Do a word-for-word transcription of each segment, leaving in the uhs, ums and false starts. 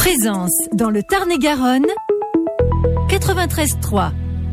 Présence dans le Tarn-et-Garonne, quatre-vingt-treize trois.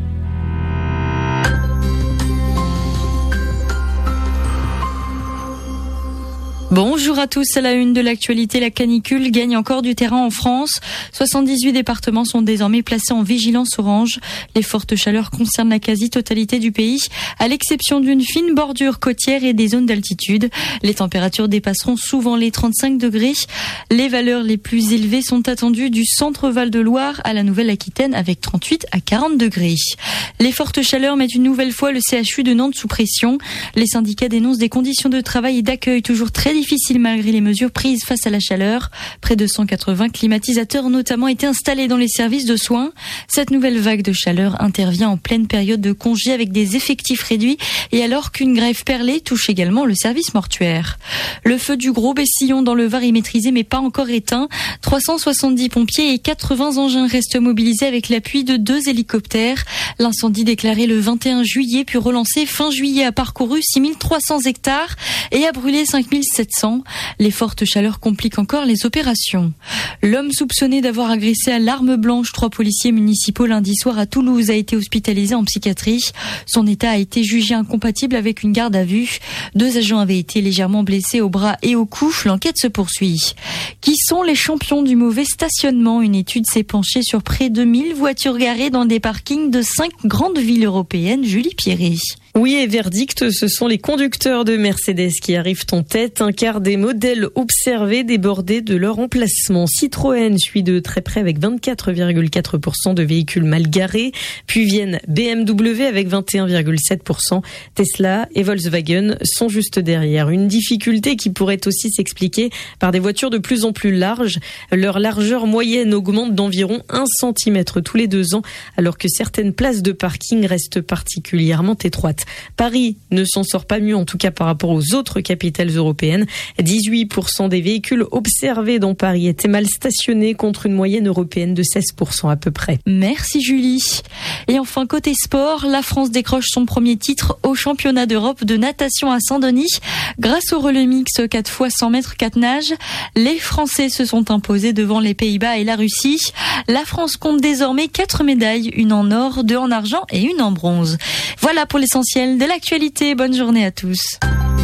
Bonjour à tous, à la une de l'actualité, la canicule gagne encore du terrain en France. soixante-dix-huit départements sont désormais placés en vigilance orange. Les fortes chaleurs concernent la quasi-totalité du pays, à l'exception d'une fine bordure côtière et des zones d'altitude. Les températures dépasseront souvent les trente-cinq degrés. Les valeurs les plus élevées sont attendues du centre Val-de-Loire à la Nouvelle-Aquitaine avec trente-huit à quarante degrés. Les fortes chaleurs mettent une nouvelle fois le C H U de Nantes sous pression. Les syndicats dénoncent des conditions de travail et d'accueil toujours très difficile malgré les mesures prises face à la chaleur. Près de cent quatre-vingts climatisateurs ont notamment été installés dans les services de soins. Cette nouvelle vague de chaleur intervient en pleine période de congé avec des effectifs réduits et alors qu'une grève perlée touche également le service mortuaire. Le feu du Gros Bessillon dans le Var est maîtrisé mais pas encore éteint. trois cent soixante-dix pompiers et quatre-vingts engins restent mobilisés avec l'appui de deux hélicoptères. L'incendie déclaré le vingt et un juillet puis relancé fin juillet a parcouru six mille trois cents hectares et a brûlé cinq mille sept cents. Les fortes chaleurs compliquent encore les opérations. L'homme soupçonné d'avoir agressé à l'arme blanche trois policiers municipaux lundi soir à Toulouse a été hospitalisé en psychiatrie. Son état a été jugé incompatible avec une garde à vue. Deux agents avaient été légèrement blessés au bras et au cou. L'enquête se poursuit. Qui sont les champions du mauvais stationnement ? Une étude s'est penchée sur près de mille voitures garées dans des parkings de cinq grandes villes européennes. Julie Pierret. Oui, et verdict, ce sont les conducteurs de Mercedes qui arrivent en tête. Un quart des modèles observés débordés de leur emplacement. Citroën suit de très près avec vingt-quatre virgule quatre pour cent de véhicules mal garés. Puis viennent B M W avec vingt et un virgule sept pour cent. Tesla et Volkswagen sont juste derrière. Une difficulté qui pourrait aussi s'expliquer par des voitures de plus en plus larges. Leur largeur moyenne augmente d'environ un centimètre tous les deux ans, alors que certaines places de parking restent particulièrement étroites. Paris ne s'en sort pas mieux, en tout cas par rapport aux autres capitales européennes. dix-huit pour cent des véhicules observés dans Paris étaient mal stationnés contre une moyenne européenne de seize pour cent à peu près. Merci Julie. Et enfin, côté sport, la France décroche son premier titre au championnat d'Europe de natation à Saint-Denis. Grâce au relais mix quatre fois cent mètres quatre nages, les Français se sont imposés devant les Pays-Bas et la Russie. La France compte désormais quatre médailles, une en or, deux en argent et une en bronze. Voilà pour l'essentiel de l'actualité. Bonne journée à tous.